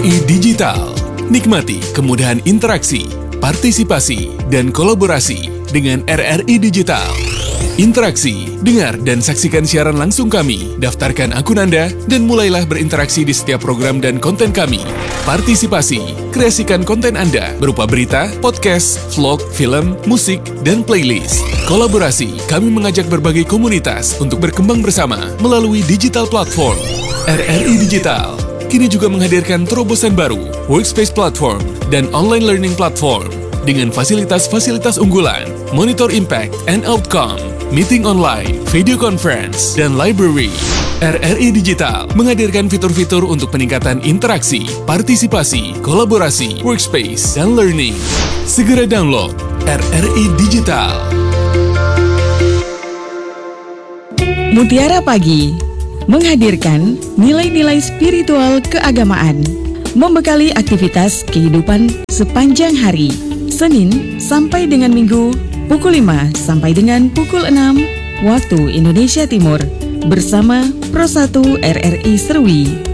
RRI Digital. Nikmati kemudahan interaksi, partisipasi, dan kolaborasi dengan RRI Digital. Interaksi, dengar dan saksikan siaran langsung kami, daftarkan akun Anda, dan mulailah berinteraksi di setiap program dan konten kami. Partisipasi, kreasikan konten Anda berupa berita, podcast, vlog, film, musik, dan playlist. Kolaborasi, kami mengajak berbagai komunitas untuk berkembang bersama melalui digital platform. RRI Digital kini juga menghadirkan terobosan baru, workspace platform, dan online learning platform dengan fasilitas-fasilitas unggulan, monitor impact and outcome, meeting online, video conference, dan library. RRI Digital menghadirkan fitur-fitur untuk peningkatan interaksi, partisipasi, kolaborasi, workspace, dan learning. Segera download RRI Digital. Mutiara Pagi menghadirkan nilai-nilai spiritual keagamaan, membekali aktivitas kehidupan sepanjang hari, Senin sampai dengan Minggu, pukul 5 sampai dengan pukul 6, waktu Indonesia Timur, bersama Pro 1 RRI Serwi.